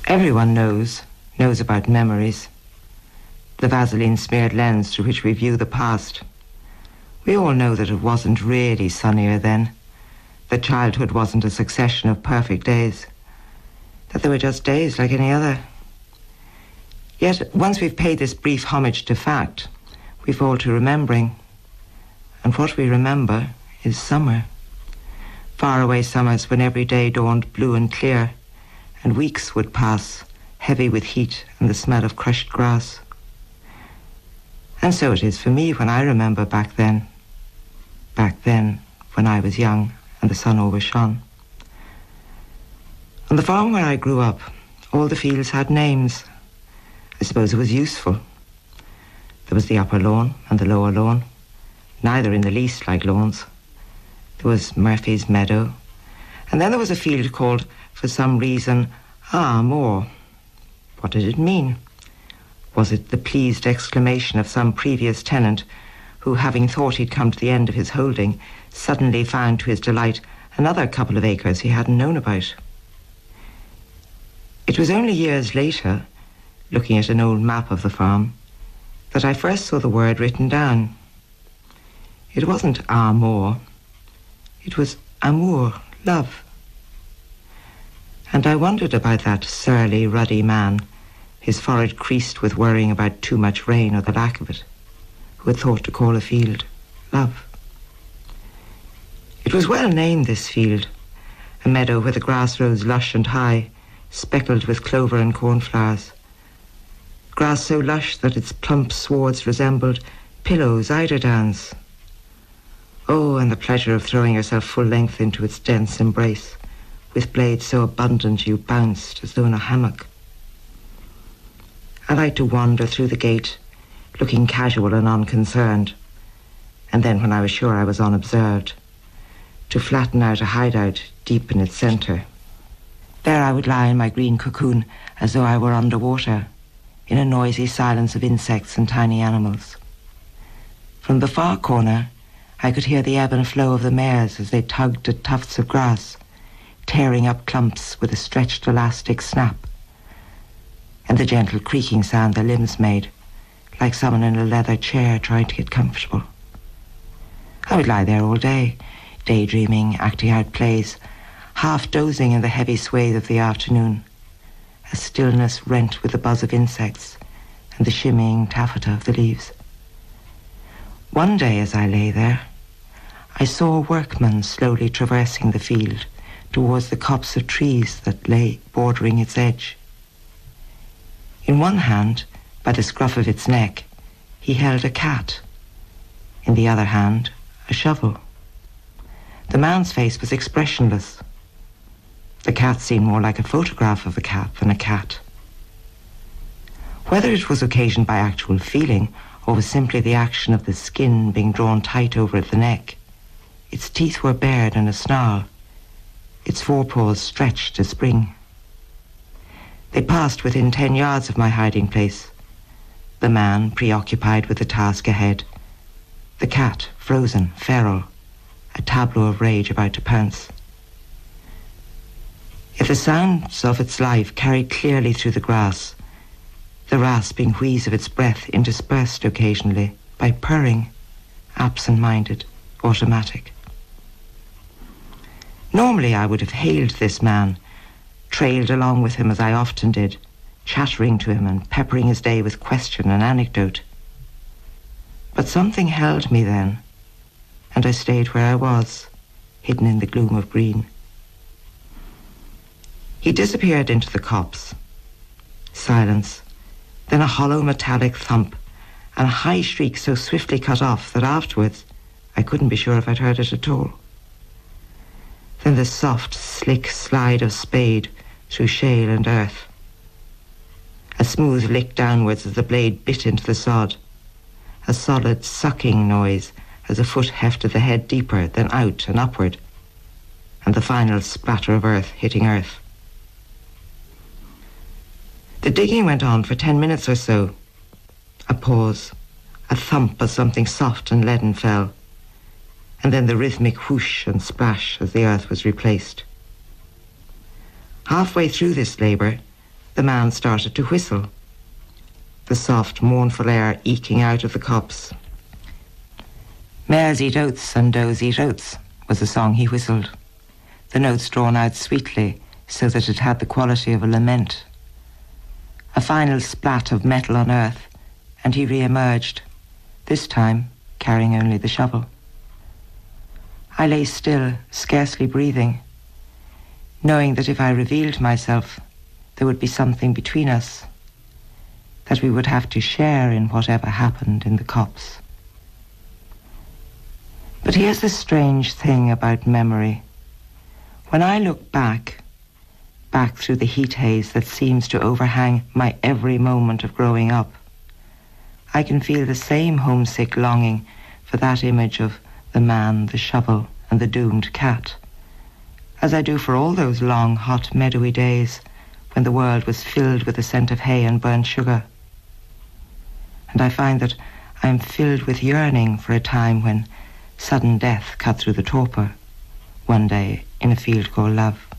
Everyone knows about memories. The Vaseline-smeared lens through which we view the past. We all know that it wasn't really sunnier then, that childhood wasn't a succession of perfect days, that they were just days like any other. Yet, once we've paid this brief homage to fact, we fall to remembering. And what we remember is summer. Faraway summers when every day dawned blue and clear, and weeks would pass, heavy with heat and the smell of crushed grass. And so it is for me when I remember back then when I was young and the sun always shone. On the farm where I grew up, all the fields had names. I suppose it was useful. There was the upper lawn and the lower lawn, neither in the least like lawns. There was Murphy's Meadow, and then there was a field called, for some reason, Moor. What did it mean? Was it the pleased exclamation of some previous tenant who, having thought he'd come to the end of his holding, suddenly found to his delight another couple of acres he hadn't known about? It was only years later, looking at an old map of the farm, that I first saw the word written down. It wasn't Moor. It was amour, love. And I wondered about that surly, ruddy man, his forehead creased with worrying about too much rain or the lack of it, who had thought to call a field love. It was well named, this field, a meadow where the grass rose lush and high, speckled with clover and cornflowers. Grass so lush that its plump swards resembled pillows, eiderdowns. Oh, and the pleasure of throwing yourself full length into its dense embrace, with blades so abundant you bounced as though in a hammock. I liked to wander through the gate, looking casual and unconcerned, and then when I was sure I was unobserved, to flatten out a hideout deep in its centre. There I would lie in my green cocoon as though I were underwater, in a noisy silence of insects and tiny animals. From the far corner, I could hear the ebb and flow of the mares as they tugged at tufts of grass, tearing up clumps with a stretched elastic snap, and the gentle creaking sound their limbs made, like someone in a leather chair trying to get comfortable. I would lie there all day, daydreaming, acting out plays, half dozing in the heavy swathe of the afternoon, a stillness rent with the buzz of insects and the shimmying taffeta of the leaves. One day as I lay there, I saw a workman slowly traversing the field towards the copse of trees that lay bordering its edge. In one hand, by the scruff of its neck, he held a cat. In the other hand, a shovel. The man's face was expressionless. The cat seemed more like a photograph of a cat than a cat. Whether it was occasioned by actual feeling or was simply the action of the skin being drawn tight over at the neck, its teeth were bared in a snarl, its forepaws stretched to spring. They passed within 10 yards of my hiding place, the man preoccupied with the task ahead, the cat frozen, feral, a tableau of rage about to pounce. Yet the sounds of its life carried clearly through the grass, the rasping wheeze of its breath interspersed occasionally by purring, absent-minded, automatic. Normally I would have hailed this man, trailed along with him as I often did, chattering to him and peppering his day with question and anecdote. But something held me then, and I stayed where I was, hidden in the gloom of green. He disappeared into the copse. Silence, then a hollow metallic thump, and a high shriek so swiftly cut off that afterwards I couldn't be sure if I'd heard it at all. Then the soft, slick slide of spade through shale and earth. A smooth lick downwards as the blade bit into the sod. A solid sucking noise as a foot hefted the head deeper, then out and upward. And the final splatter of earth hitting earth. The digging went on for 10 minutes or so. A pause, a thump as something soft and leaden fell, and then the rhythmic whoosh and splash as the earth was replaced. Halfway through this labour, the man started to whistle, the soft, mournful air eking out of the copse. Mares eat oats and does eat oats was the song he whistled, the notes drawn out sweetly so that it had the quality of a lament. A final splat of metal on earth, and he re-emerged, this time carrying only the shovel. I lay still, scarcely breathing, knowing that if I revealed myself, there would be something between us, that we would have to share in whatever happened in the copse. But here's the strange thing about memory. When I look back through the heat haze that seems to overhang my every moment of growing up, I can feel the same homesick longing for that image of the man, the shovel, and the doomed cat, as I do for all those long, hot, meadowy days when the world was filled with the scent of hay and burnt sugar. And I find that I am filled with yearning for a time when sudden death cut through the torpor, one day in a field called love.